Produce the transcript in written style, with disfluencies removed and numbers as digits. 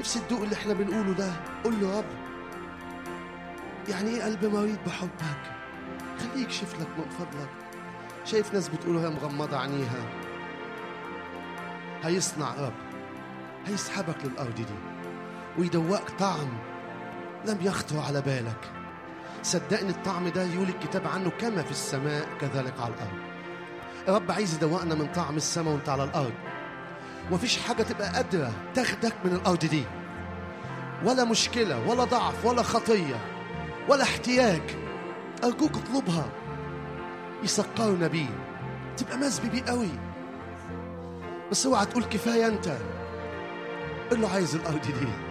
نفسي تدوق اللي احنا بنقوله ده. قول له: رب، يعني ايه قلب مريض بحبك؟ خليه يكشف لك من فضلك. شايف ناس بتقولوا هي مغمضة عينيها، هيصنع رب، هيسحبك للأرض دي ويدوقك طعم لم يخطر على بالك. صدقني الطعم ده يقول الكتاب عنه كما في السماء كذلك على الأرض. رب عايز يدوقنا من طعم السماء وانت على الأرض. ومفيش حاجة تبقى قادرة تاخدك من الأرض دي، ولا مشكلة ولا ضعف ولا خطية ولا احتياج. أرجوك اطلبها، يسكرنا بيه، تبقى مزبي بيه قوي. بس اوعى تقول كفاية انت. قل له: عايز الأرض دي.